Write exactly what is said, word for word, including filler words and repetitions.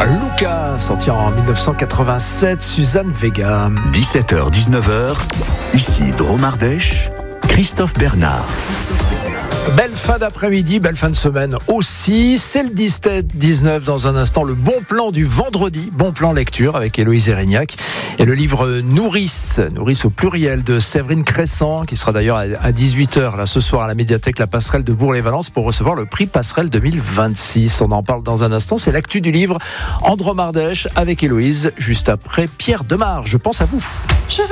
Luca, sorti en dix-neuf cent quatre-vingt-sept, Suzanne Vega. dix-sept heures dix-neuf heures, ici Drôme Ardèche, Christophe Bernard. Belle fin d'après-midi, belle fin de semaine aussi. C'est le dix-sept dix-neuf dans un instant, le bon plan du vendredi, bon plan lecture avec Héloïse Erignac. Et le livre Nourrice, Nourrice au pluriel de Séverine Crescent, qui sera d'ailleurs à dix-huit heures là, ce soir à la médiathèque La Passerelle de Bourg-les-Valences pour recevoir le prix Passerelle deux mille vingt-six. On en parle dans un instant, c'est l'actu du livre en Drôme Ardèche avec Héloïse, juste après Pierre Demar. Je pense à vous. Je